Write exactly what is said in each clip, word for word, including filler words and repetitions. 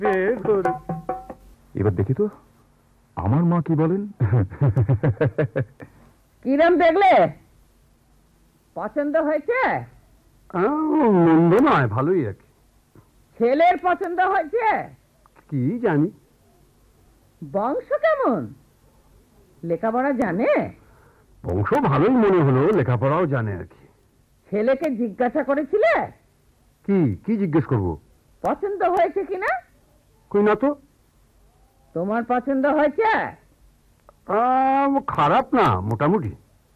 এবার দেখি তো আমার মা কি বলেন। কিরম দেখলে? পছন্দ হয়েছে? মন্দ নয়, ভালোই আর কি। ছেলের পছন্দ হয়েছে? কি জানি। বংশ কেমন? লেখাপড়া জানে? বংশ ভালোই মনে হলো, লেখাপড়াও জানে আর কি। ছেলেকে জিজ্ঞাসা করেছিলে? কি কি জিজ্ঞেস করবো? পছন্দ হয়েছে কিনা? কই না তো। তোমার পছন্দ হয়েছে? খারাপ না, মোটামুটি।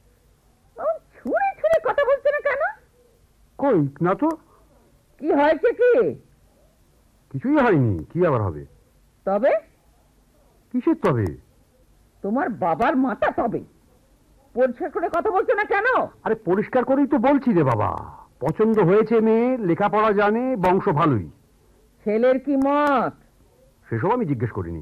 ছুঁড়ে ছুঁড়ে কথা বলছে না কেন? কই না তো। কি হয়েছে? কি কিছুই হয়নি, কি আবার হবে? তবে কিসের তবে? তোমার বাবার মাথা তবে। পরিষ্কার করে কথা বলছো না কেন? আরে পরিষ্কার করেই তো বলছি রে বাবা। পছন্দ হয়েছে মেয়ে, লেখাপড়া জানে, বংশ ভালোই। ছেলের কি মত? সেসব আমি জিজ্ঞেস করিনি।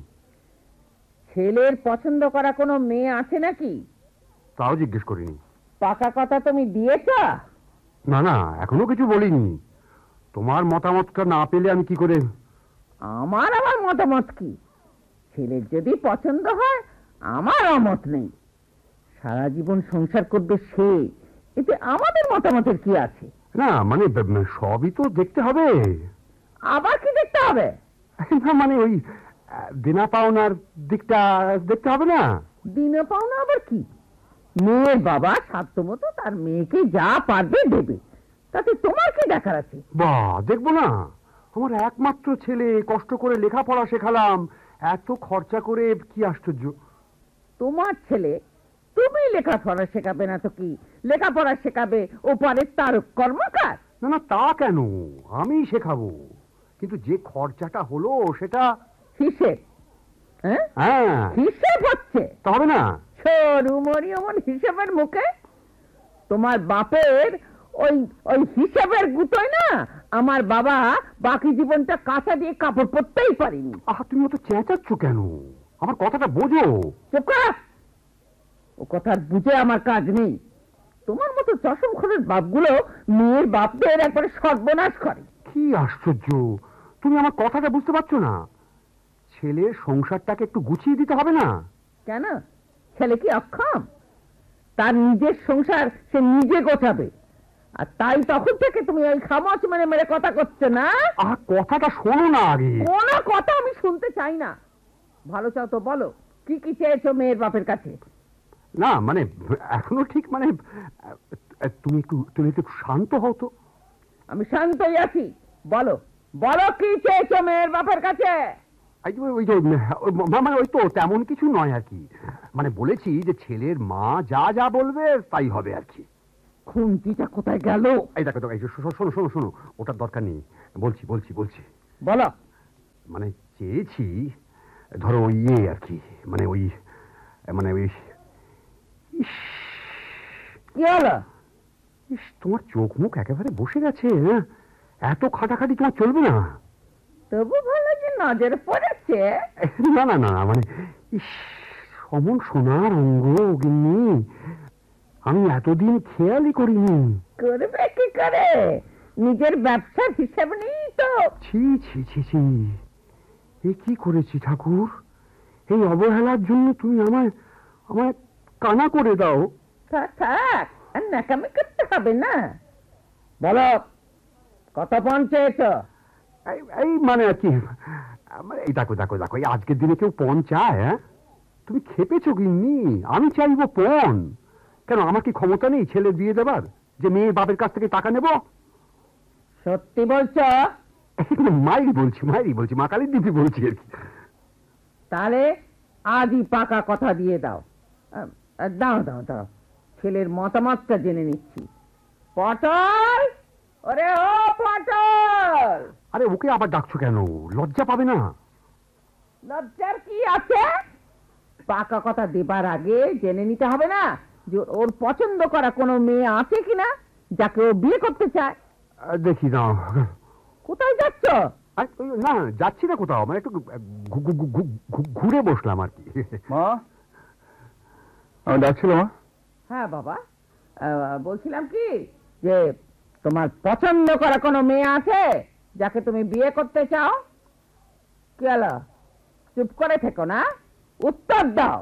ছেলের পছন্দ করা কোনো মেয়ে আছে নাকি? তাও জিজ্ঞেস করিনি। পাকা কথা তুমি দিয়েছ? না না, এখনো কিছু বলিনি। তোমার মতামতটা না পেলে আমি কি করে? আমার আবার মতামত কি? ছেলের যদি পছন্দ হয় আমার অমত নেই। সারা জীবন সংসার করবে সে, এতে আমাদের মতামতের কি আছে? না মানে সবই তো দেখতে হবে। আবার কি দেখতে হবে? না মানে ওই দেনা পাওনার দিকটা দেখতে হবে না? দিনা পাওনা আবার কি? মেয়ের বাবা সাধ্যমতো তার মেয়েকে যা পারবে দেবে, তাতে তোমার কি দেখার আছে? বাহ, দেখবো না? আমার একমাত্র ছেলে, কষ্ট করে লেখাপড়া শেখালাম, এত খরচা করে, কি আশ্চর্য। তোমার ছেলে, তুমি লেখাপড়া শেখাবে না তো কি? লেখাপড়া শেখাবে ওপারে তার কর্মকার। না না, তা কেন, আমি শেখাবো, কিন্তু যে খরচাটা হলো সেটা হিসেব। হ্যাঁ হ্যাঁ, হিসেব হচ্ছে তা হবে না? সরু মরি অমন হিসেবের মুখে তোমার বাপের ওই ওই হিসেবের গুতোয় না আমার বাবা বাকি জীবনটা কাঁচা দিয়ে কাপড় পরতেই পারিনি। আহ, তুমি অত চেঁচাচ্ছ কেন? আমার কথাটা বোঝো। চুপ কর। ও কথার বুঝে আমার কাজ নেই। তোমার মতো চশমখোরের বাপগুলো মেয়ের বাপদের একবারে সর্বনাশ করে। কি আশ্চর্য, তুমি আমার কথাটা বুঝতে পারছো না? ছেলের সংসারটাকে একটু গুছিয়ে দিতে হবে না? কেন, ছেলে কি অক্ষম? তার নিজের সংসার সে নিজে গোছাবে, আর তাই তখন থেকে তুমি ওই খামোশ মেরে মেরে কথা করছো না? আহ, কথাটা শোনো না আগে। কোনো কথা আমি শুনতে চাই না। ভালো চাও তো বলো, কি কি চেয়েছো মেয়ের বাপের কাছে? না মানে এখনো ঠিক মানে তুমি একটু তুমি একটু শান্ত হও তো। আমি শান্তই আছি। বলো বলো, কি চেয়েছো মেয়ের বাপের কাছে? ওই যে মানে ওই তো তেমন কিছু নয় আর কি। মানে বলেছি যে ছেলের মা যা যা বলবে তাই হবে আর কি। খুন্তিটা কোথায় গেল? এই দেখো দেখো, শোনো শোনো শোনো, ওটার দরকার নেই, বলছি বলছি বলছি বলো। মানে চেয়েছি ধরো ওই ইয়ে আর কি, মানে ওই মানে ওই কি হলো? ইস, তোমার চোখ মুখ একেবারে বসে গেছে। হ্যাঁ, এত খাটাখাটি তোমার চলবে না। তবু ভালো যে নজর পড়েছে। না না না, মানে ইস, অমন সোনার অঙ্গ গিন্নি, আমি এতদিন খেয়ালই করিনি। করবে কি করে? নিজের ব্যবসার হিসাব নেই তো। ছি ছি ছি ছি, এ কি করেছি ঠাকুর? এই অবহেলার জন্য তুমি আমায় আমায় কানা করে দাও। থাক থাক, আর নাকামি করতে হবে না। বলো, কত পঞ্চায়েত? এই মানে আর কি, এই দেখো দেখো দেখো, এই আজকের দিনে কেউ পণ চায়? হ্যাঁ, তুমি খেপেছো গিন্নি? আমি চাইবো পণ কেন? আমার কি ক্ষমতা নেই ছেলে বিয়ে দেবার, যে মেয়ের বাপের কাছ থেকে টাকা নেব? সত্যি বলছো? মাইরি বলছি, মাইরি বলছি, মা কালীর দিদি বলছি আর কি। তাহলে আজই পাকা কথা দিয়ে দাও। দাও দাও দাও, ছেলের মতামতটা জেনে নিচ্ছি। পটল, ওরে ও পটল! আরে ওকে আবার ডাকছো কেন? লজ্জা পাবে না? লজ্জার কি আছে? পাকা কথা দেবার আগে জেনে নিতে হবে না যে ওর পছন্দ করা কোনো মেয়ে আছে কিনা যাকে ও বিয়ে করতে চায়? দেখি না। কোথায় যাচ্ছ? না, যাচ্ছি না কোথাও, মানে একটু ঘুরে বসলাম আর কি। মা, আমি ডাকছিল মা? হ্যাঁ বাবা, বলছিলাম কি যে তোমার পছন্দ করা কোনো মেয়ে আছে যাকে তুমি বিয়ে করতে চাও? কি হলো? চুপ করে থেকো না, উত্তর দাও।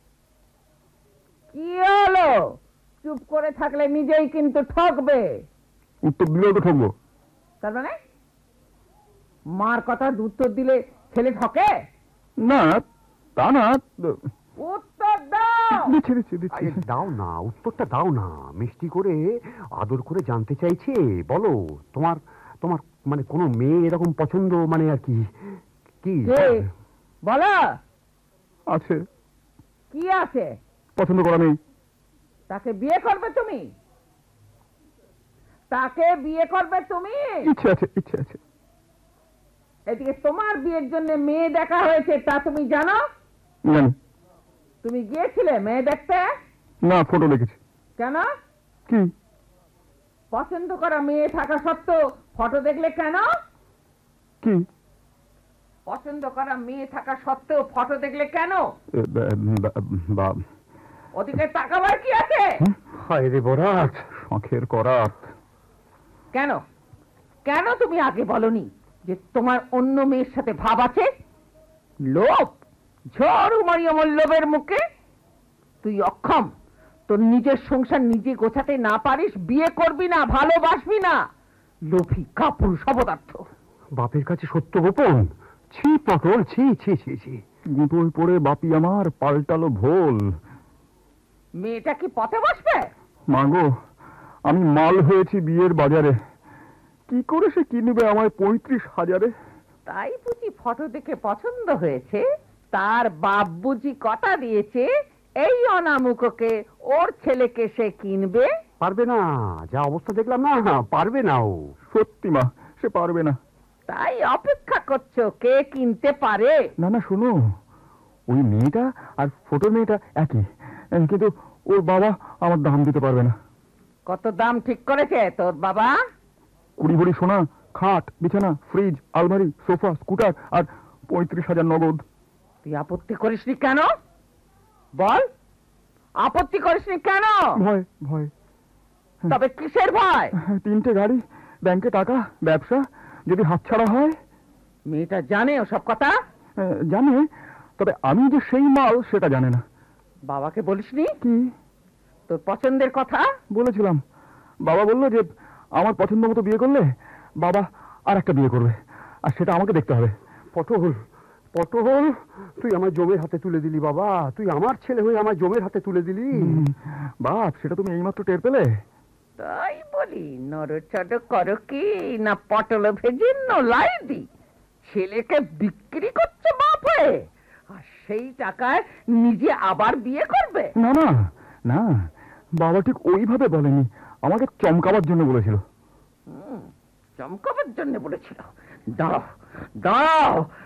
কি হলো? চুপ করে থাকলে নিজেই কিন্তু ঠকবে। উত্তর দিলেও তো ঠকবো। তার মানে মার কথা উত্তর দিলে ছেলে ঠকে? না, তা না। উত্তর দাও। দিচ্ছি দিচ্ছি দিচ্ছি। আরে দাও না, উত্তরটা দাও না, মিষ্টি করে আদর করে জানতে চাইছে। বলো, তোমার তোমার মানে কোনো মেয়ে এরকম পছন্দ, মানে আর কি কি কে? বলো। আছে। কি আছে? পছন্দ করা নেই। তাকে বিয়ে করবে তুমি? তাকে বিয়ে করবে তুমি? ইচ্ছে আছে, ইচ্ছে আছে। এদিকে তোমার বিয়ের জন্য মেয়ে দেখা হয়েছে, তা তুমি জানো? জানি। তুমি গিয়েছিলে মেয়ে দেখতে? না, ফটো দেখেছি। কেন? কি? পছন্দ করা মেয়ে থাকা সত্ত্বেও ফটো দেখলে কেন? কি? পছন্দ করা মেয়ে থাকা সত্ত্বেও ফটো দেখলে কেন? এ, বা- বা- বা- ওদিকে তাকাবার কি আছে? হায় রে বরাত। শখের করাত। কেন কেন তুমি আগে বলনি যে তোমার অন্য মেয়ের সাথে ভাব আছে? লোভ, ঝড় মারিয়া লোভের মুখে তুই অক্ষম। তোর নিজের সংসার নিজে গোছাতে না পারিস, বিয়ে করবি না, ভালোবাসবি না। লোভী কাপুরুষ অপদার্থ। বাপের কাছে সত্য গোপন। ছি পটল, ছি ছি ছি ছি। গুঁতোয় পড়ে বাপি আমার পাল্টালো ভোল। মেয়েটা কি পথে বসবে? মাগো, আমি মাল হয়েছি বিয়ের বাজারে। কি করে সে কিনবে আমায় পঁয়ত্রিশ হাজারে? তাই বুঝি ফটো দেখে পছন্দ হয়েছে? তার বাপ বুঝি কথা দিয়েছে এই অনামুখকে ওর ছেলেকে সে কিনবে? পারবে না, যা অবস্থা দেখলাম না, পারবে না ও। সত্যি মা, সে পারবে না। তাই অপেক্ষা করছো কে কিনতে পারে? না না, শোনো, ওই মেয়েটা আর ফটোর মেয়েটা একই, কিন্তু ওর বাবা আমার দাম দিতে পারবে না। কত দাম ঠিক করেছে তোর বাবা? কুড়ি ভরি সোনা, খাট, বিছানা, ফ্রিজ, আলমারি, সোফা, স্কুটার আর পঁয়ত্রিশ হাজার নগদ। তুই আপত্তি করিসনি কেন? বল, আপত্তি করিসনি কেন? ভয় ভয়। তবে কিসের ভয়? তিনটে গাড়ি, ব্যাংকে টাকা, ব্যবসা যদি হাতছাড়া হয়। মেয়েটা জানে ওসব কথা? আহ, জানে, তবে আমি যে সেই মাল সেটা জানে না। বাবাকে বলিসনি কি? তোর পছন্দের কথা? বলেছিলাম। বাবা বললো যে আমার পছন্দ মতো বিয়ে করলে বাবা আর একটা বিয়ে করবে, আর সেটা আমাকে দেখতে হবে। পটল, পটল, তুই আমার জমের হাতে তুলে দিলি বাবা। তুই আমার ছেলে হয়ে আমার জমের হাতে তুলে দিলি। হুম, বাপ, সেটা তুমি এইমাত্র টের পেলে? তাই বলি নড়চড় করো কি না পটল ভেজে নোলাই দি? ছেলেকে বিক্রি করছে বাপ হয়ে, আর সেই টাকায় নিজে আবার বিয়ে করবে? না না না, বাবা ঠিক ওইভাবে বলেনি, আমাকে চমকাবার জন্য বলেছিল। হুম, চমকাবার জন্য বলেছিল। দাঁড়াও দাঁড়াও,